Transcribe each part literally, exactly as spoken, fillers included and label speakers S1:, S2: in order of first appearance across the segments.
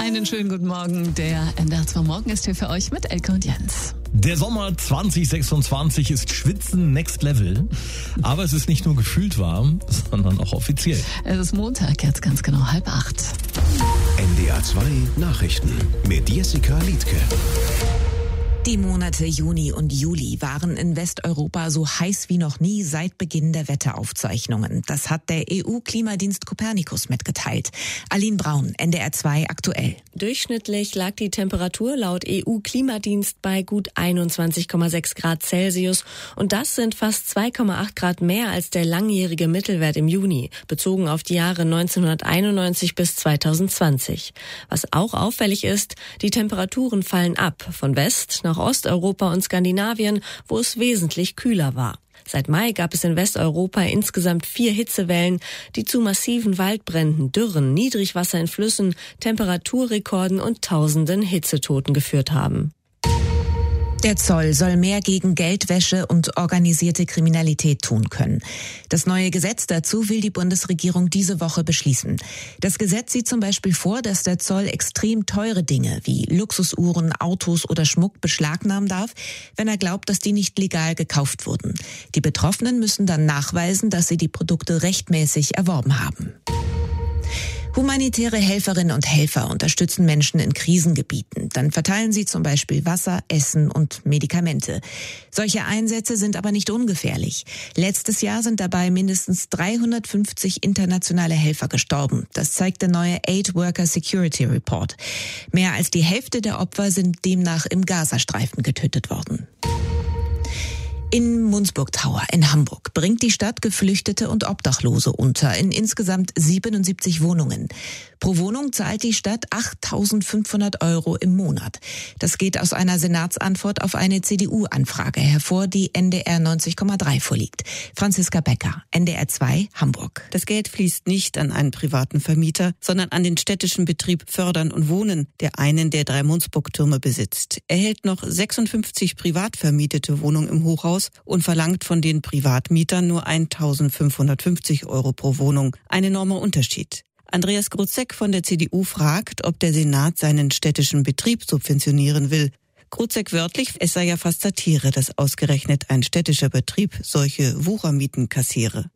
S1: Einen schönen guten Morgen. Der N D R zwei Morgen ist hier für euch mit Elke und Jens.
S2: Der Sommer zwanzig sechsundzwanzig ist Schwitzen Next Level. Aber es ist nicht nur gefühlt warm, sondern auch offiziell.
S1: Es ist Montag, jetzt ganz genau halb acht.
S3: N D R zwei Nachrichten mit Jessica Liedtke.
S4: Die Monate Juni und Juli waren in Westeuropa so heiß wie noch nie seit Beginn der Wetteraufzeichnungen. Das hat der E U-Klimadienst Copernicus mitgeteilt. Aline Braun, N D R zwei aktuell.
S5: Durchschnittlich lag die Temperatur laut E U-Klimadienst bei gut einundzwanzig Komma sechs Grad Celsius. Und das sind fast zwei Komma acht Grad mehr als der langjährige Mittelwert im Juni, bezogen auf die Jahre neunzehnhunderteinundneunzig bis zweitausendzwanzig. Was auch auffällig ist, die Temperaturen fallen ab, von West nach Osteuropa und Skandinavien, wo es wesentlich kühler war. Seit Mai gab es in Westeuropa insgesamt vier Hitzewellen, die zu massiven Waldbränden, Dürren, Niedrigwasser in Flüssen, Temperaturrekorden und tausenden Hitzetoten geführt haben.
S4: Der Zoll soll mehr gegen Geldwäsche und organisierte Kriminalität tun können. Das neue Gesetz dazu will die Bundesregierung diese Woche beschließen. Das Gesetz sieht zum Beispiel vor, dass der Zoll extrem teure Dinge wie Luxusuhren, Autos oder Schmuck beschlagnahmen darf, wenn er glaubt, dass die nicht legal gekauft wurden. Die Betroffenen müssen dann nachweisen, dass sie die Produkte rechtmäßig erworben haben. Humanitäre Helferinnen und Helfer unterstützen Menschen in Krisengebieten. Dann verteilen sie zum Beispiel Wasser, Essen und Medikamente. Solche Einsätze sind aber nicht ungefährlich. Letztes Jahr sind dabei mindestens dreihundertfünfzig internationale Helfer gestorben. Das zeigt der neue Aid Worker Security Report. Mehr als die Hälfte der Opfer sind demnach im Gazastreifen getötet worden. In Mundsburg Tower in Hamburg bringt die Stadt Geflüchtete und Obdachlose unter in insgesamt siebenundsiebzig Wohnungen. Pro Wohnung zahlt die Stadt achttausendfünfhundert Euro im Monat. Das geht aus einer Senatsantwort auf eine C D U-Anfrage hervor, die N D R neunzig Komma drei vorliegt. Franziska Becker, N D R zwei, Hamburg.
S6: Das Geld fließt nicht an einen privaten Vermieter, sondern an den städtischen Betrieb Fördern und Wohnen, der einen der drei Mundsburg-Türme besitzt. Er hält noch sechsundfünfzig privat vermietete Wohnungen im Hochhaus und verlangt von den Privatmietern nur eintausendfünfhundertfünfzig Euro pro Wohnung. Ein enormer Unterschied. Andreas Gruzek von der C D U fragt, ob der Senat seinen städtischen Betrieb subventionieren will. Gruzek wörtlich, es sei ja fast Satire, dass ausgerechnet ein städtischer Betrieb solche Wuchermieten kassiere.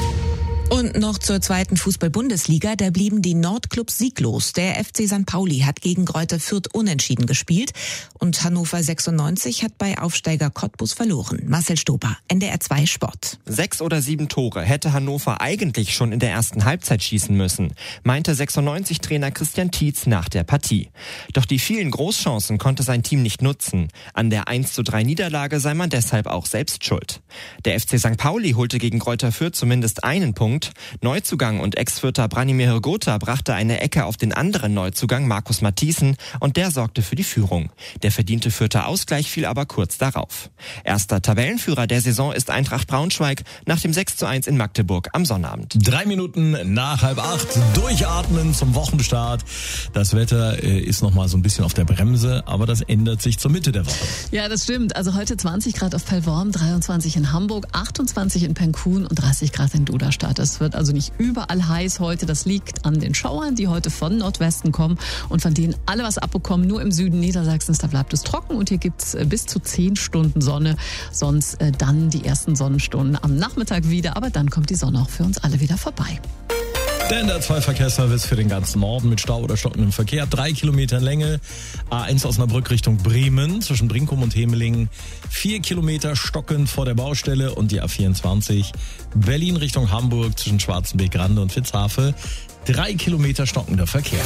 S4: Und noch zur zweiten Fußball-Bundesliga, da blieben die Nordclubs sieglos. Der F C Sankt Pauli hat gegen Greuther Fürth unentschieden gespielt und Hannover sechsundneunzig hat bei Aufsteiger Cottbus verloren. Marcel Stober, N D R zwei Sport.
S7: Sechs oder sieben Tore hätte Hannover eigentlich schon in der ersten Halbzeit schießen müssen, meinte sechsundneunzig-Trainer Christian Tietz nach der Partie. Doch die vielen Großchancen konnte sein Team nicht nutzen. An der eins zu drei Niederlage sei man deshalb auch selbst schuld. Der F C Sankt Pauli holte gegen Greuther Fürth zumindest einen Punkt. Neuzugang und Ex-Fürther Branimir Hrgota brachte eine Ecke auf den anderen Neuzugang Markus Matthiesen und der sorgte für die Führung. Der verdiente Fürther Ausgleich fiel aber kurz darauf. Erster Tabellenführer der Saison ist Eintracht Braunschweig nach dem sechs zu eins in Magdeburg am Sonnabend.
S2: Drei Minuten nach halb acht, durchatmen zum Wochenstart. Das Wetter äh, ist noch mal so ein bisschen auf der Bremse, aber das ändert sich zur Mitte der Woche.
S1: Ja, das stimmt. Also heute zwanzig Grad auf Pellworm, dreiundzwanzig in Hamburg, achtundzwanzig in Penkun und dreißig Grad in Duderstadt. Es wird also nicht überall heiß heute. Das liegt an den Schauern, die heute von Nordwesten kommen und von denen alle was abbekommen. Nur im Süden Niedersachsens, da bleibt es trocken und hier gibt's bis zu zehn Stunden Sonne. Sonst äh, dann die ersten Sonnenstunden am Nachmittag wieder. Aber dann kommt die Sonne auch für uns alle wieder vorbei.
S2: Der N D R zwei Verkehrsservice für den ganzen Norden mit Stau oder stockendem Verkehr. Drei Kilometer Länge. A eins Osnabrück Richtung Bremen zwischen Brinkum und Hemeling. Vier Kilometer stockend vor der Baustelle. Und die A vierundzwanzig Berlin Richtung Hamburg zwischen Schwarzenbeek-Grande und Vitzhafe. Drei Kilometer stockender Verkehr.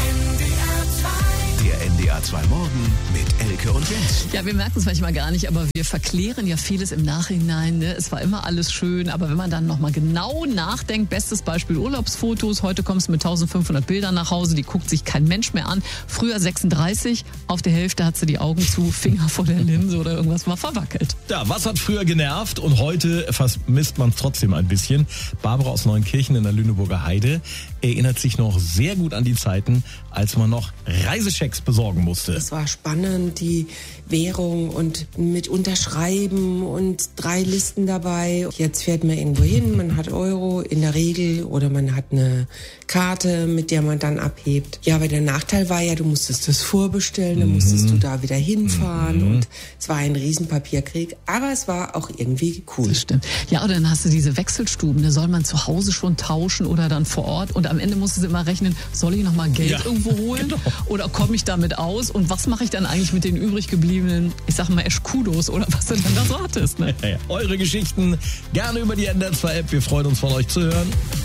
S3: Der N D R zwei Morgen mit Elke und Jens.
S1: Ja, wir merken es manchmal gar nicht, aber wir verklären ja vieles im Nachhinein. Ne? Es war immer alles schön, aber wenn man dann nochmal genau nachdenkt, bestes Beispiel Urlaubsfotos. Heute kommst du mit eintausendfünfhundert Bildern nach Hause, die guckt sich kein Mensch mehr an. Früher sechsunddreißig, auf der Hälfte hat sie die Augen zu, Finger vor der Linse oder irgendwas war verwackelt.
S2: Ja, was hat früher genervt und heute vermisst man es trotzdem ein bisschen. Barbara aus Neunkirchen in der Lüneburger Heide erinnert sich noch sehr gut an die Zeiten, als man noch Reisechecks besorgen besorgen musste.
S8: Es war spannend, die Währung und mit Unterschreiben und drei Listen dabei. Jetzt fährt man irgendwo hin, man hat Euro in der Regel oder man hat eine Karte, mit der man dann abhebt. Ja, aber der Nachteil war ja, du musstest das vorbestellen, dann musstest du da wieder hinfahren mhm. und es war ein Riesenpapierkrieg, aber es war auch irgendwie cool.
S1: Das stimmt. Ja, oder dann hast du diese Wechselstuben, da soll man zu Hause schon tauschen oder dann vor Ort und am Ende musst du immer rechnen, soll ich nochmal Geld ja, irgendwo holen genau. oder komme ich damit aus und was mache ich dann eigentlich mit den übrig gebliebenen, ich sag mal Kudos oder was du dann da so hattest. Ne?
S2: Ja, ja. Eure Geschichten gerne über die N D R zwei App, wir freuen uns von euch zu hören.